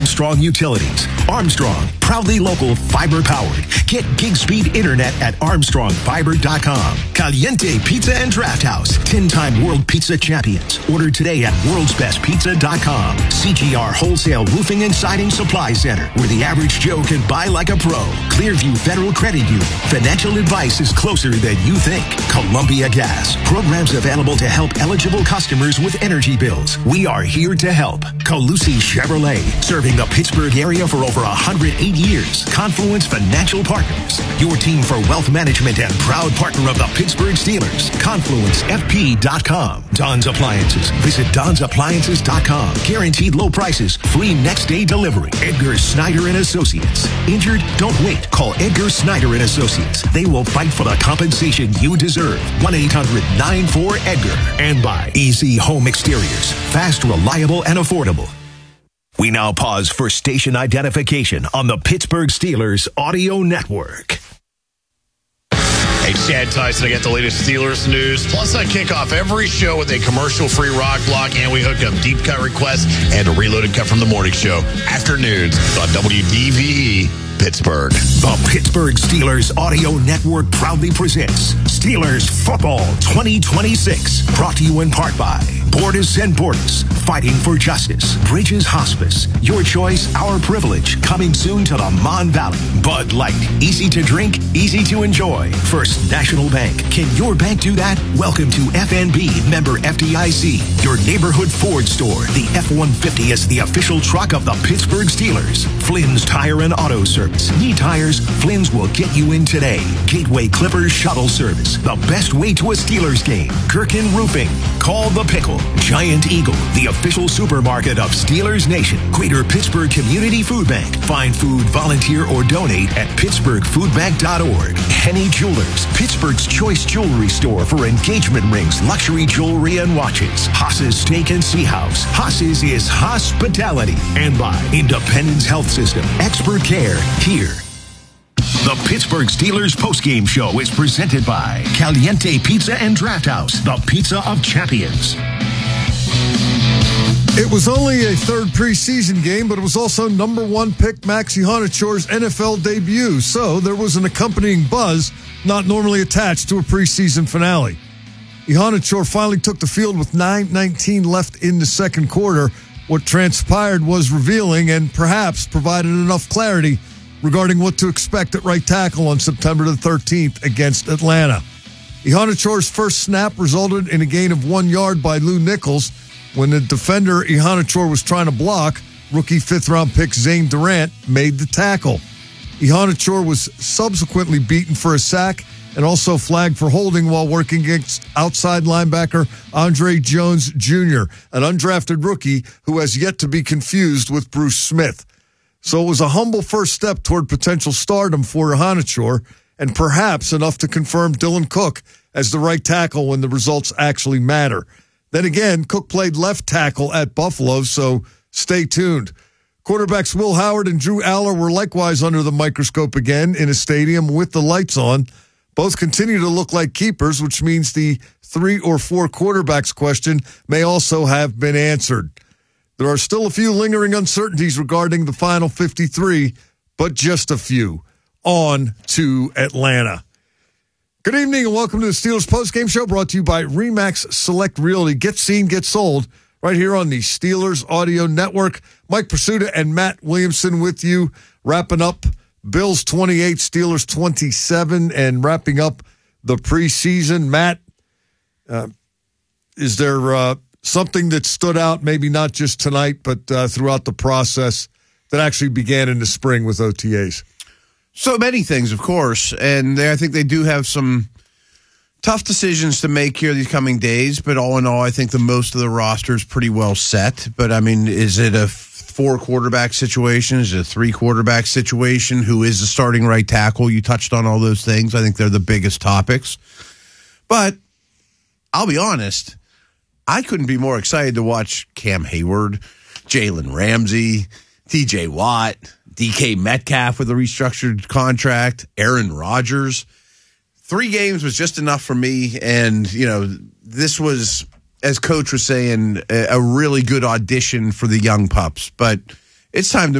Armstrong Utilities. Armstrong, proudly local, fiber-powered. Get gig speed internet at armstrongfiber.com. Caliente Pizza and Draft House. 10-time World Pizza Champions. Order today at worldsbestpizza.com. CGR Wholesale Roofing and Siding Supply Center, where the average Joe can buy like a pro. Clearview Federal Credit Union. Financial advice is closer than you think. Columbia Gas. Programs available to help eligible customers with energy bills. We are here to help. Colussy Chevrolet. Serving the Pittsburgh area for over 108 years. Confluence Financial Partners. Your team for wealth management and proud partner of the Pittsburgh Steelers. ConfluenceFP.com. Don's Appliances. Visit Don'sAppliances.com. Guaranteed low prices. Free next day delivery. Edgar Snyder and Associates. Injured? Don't wait. Call Edgar Snyder and Associates. They will fight for the compensation you deserve. 1-800-94-EDGAR. And by Easy Home Exteriors. Fast, reliable, and affordable. We now pause for station identification on the Pittsburgh Steelers Audio Network. Hey, Chad Tyson, I got the latest Steelers news. Plus, I kick off every show with a commercial-free rock block, and we hook up deep cut requests and a reloaded cut from the morning show. Afternoons on WDVE Pittsburgh. The Pittsburgh Steelers Audio Network proudly presents Steelers Football 2026. Brought to you in part by Bordas and Bordas, fighting for justice. Bridges Hospice, your choice, our privilege. Coming soon to the Mon Valley. Bud Light, easy to drink, easy to enjoy. First National Bank, can your bank do that? Welcome to FNB, member FDIC. Your neighborhood Ford store. The F-150 is the official truck of the Pittsburgh Steelers. Flynn's Tire and Auto Service. Need tires? Flynn's will get you in today. Gateway Clippers Shuttle Service. The best way to a Steelers game. Gherkin Roofing. Call the Pickle. Giant Eagle, the official supermarket of Steelers Nation. Greater Pittsburgh Community Food Bank. Find food, volunteer, or donate at pittsburghfoodbank.org. Henny Jewelers, Pittsburgh's choice jewelry store for engagement rings, luxury jewelry, and watches. Haas's Steak and Sea House. Haas's is hospitality. And by Independence Health System. Expert care here. The Pittsburgh Steelers postgame show is presented by Caliente Pizza and Draft House, the pizza of champions. It was only a third preseason game, but it was also number one pick Max Ihanochore's NFL debut, so there was an accompanying buzz not normally attached to a preseason finale. Ihanachore finally took the field with 9:19 left in the second quarter. What transpired was revealing and perhaps provided enough clarity regarding what to expect at right tackle on September the 13th against Atlanta. Ihanochore's first snap resulted in a gain of 1 yard by Lou Nichols. When the defender Ihanachore was trying to block, rookie fifth-round pick Zane Durant made the tackle. Ihanachore was subsequently beaten for a sack and also flagged for holding while working against outside linebacker Andre Jones Jr., an undrafted rookie who has yet to be confused with Bruce Smith. So it was a humble first step toward potential stardom for Ihanachore, and perhaps enough to confirm Dylan Cook as the right tackle when the results actually matter. Then again, Cook played left tackle at Buffalo, so stay tuned. Quarterbacks Will Howard and Drew Aller were likewise under the microscope again in a stadium with the lights on. Both continue to look like keepers, which means the 3 or 4 quarterbacks question may also have been answered. There are still a few lingering uncertainties regarding the final 53, but just a few. On to Atlanta. Good evening and welcome to the Steelers postgame show brought to you by RE/MAX Select Realty. Get seen, get sold right here on the Steelers Audio Network. Mike Pursuta and Matt Williamson with you, wrapping up Bills 28, Steelers 27, and wrapping up the preseason. Matt, is there something that stood out, maybe not just tonight, but throughout the process that actually began in the spring with OTAs? So many things, of course, and I think they do have some tough decisions to make here these coming days, but all in all, I think the most of the roster is pretty well set. But, I mean, is it a 4-quarterback situation? Is it a 3-quarterback situation? Who is the starting right tackle? You touched on all those things. I think they're the biggest topics. But I'll be honest, I couldn't be more excited to watch Cam Hayward, Jalen Ramsey, TJ Watt, DK Metcalf with a restructured contract, Aaron Rodgers. 3 games was just enough for me, and, you know, this was, as Coach was saying, a really good audition for the young pups. But it's time to